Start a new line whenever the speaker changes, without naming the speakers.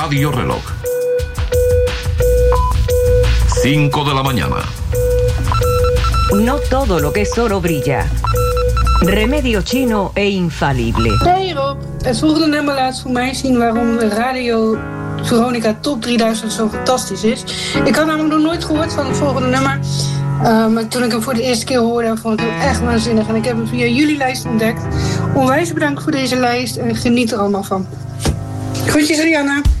Radio Reloj. 5 de la mañana.
No todo lo que es oro brilla. Remedio chino e infalible.
Hey Rob, het volgende nummer laat voor mij zien waarom de Radio Veronica Top 3000 zo fantastisch is. Ik had namelijk nog nooit gehoord van het volgende nummer. Maar toen ik hem voor de eerste keer hoorde, vond ik hem echt waanzinnig. En ik heb hem via jullie lijst ontdekt. Onwijs bedankt voor deze lijst en geniet er allemaal van. Groetjes, Rianna.